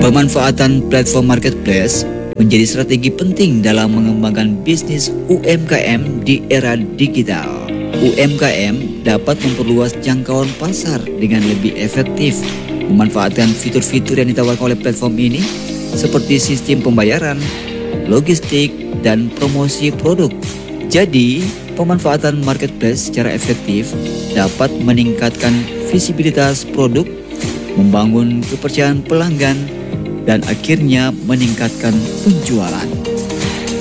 Pemanfaatan platform marketplace menjadi strategi penting dalam mengembangkan bisnis UMKM di era digital. UMKM dapat memperluas jangkauan pasar dengan lebih efektif, memanfaatkan fitur-fitur yang ditawarkan oleh platform ini seperti sistem pembayaran, logistik, dan promosi produk. Jadi, pemanfaatan marketplace secara efektif dapat meningkatkan visibilitas produk, membangun kepercayaan pelanggan, dan akhirnya meningkatkan penjualan.